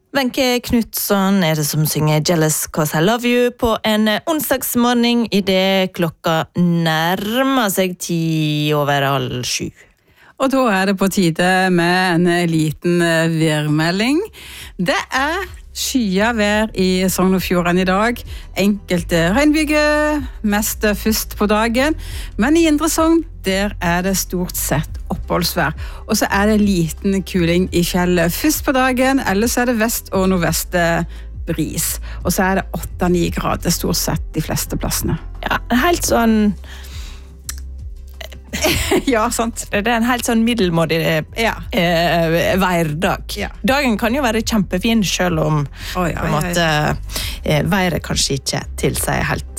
Wenche Knutsson det som synger Jealous 'Cause I Love You på en onsdagsmorgen I det klokka nærmer seg 6:10. Og da det på tide med en liten værmelding. Det skya vær I Sogn og Fjordane I dag. Enkelte regnbyger, mest først på dagen. Men I Indre Sogn, der det stort sett oppholdsvær. Og så det liten kuling I fjellet først på dagen, ellers det vest- og nordvest bris. Og så det 8-9 grader stort sett de fleste plassene. Ja, helt sånn... Ja, sant. Det en helt sånn middelmådig værdag. Ja. Dagen kan jo være kjempefin, selv om på en måte været kanskje ikke tilsier helt